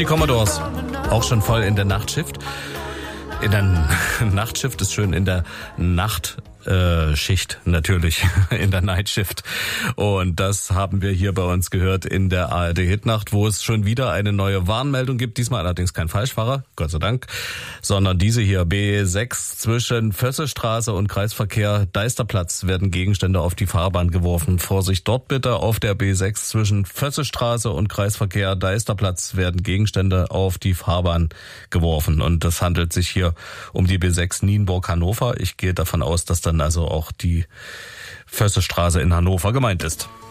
die Commodores. Auch schon voll in der Nachtschicht. In der Nachtschicht ist schön, in der Nachtschicht natürlich, in der Nightshift. Und das haben wir hier bei uns gehört in der ARD Hitnacht, wo es schon wieder eine neue Warnmeldung gibt. Diesmal allerdings kein Falschfahrer, Gott sei Dank, sondern diese hier, B6 zwischen Vösselstraße und Kreisverkehr Deisterplatz werden Gegenstände auf die Fahrbahn geworfen. Vorsicht dort bitte, auf der B6 zwischen Vösselstraße und Kreisverkehr Deisterplatz werden Gegenstände auf die Fahrbahn geworfen. Und das handelt sich hier um die B6 Nienburg-Hannover. Ich gehe davon aus, dass dann also auch die Vösselstraße in Hannover gemeint ist.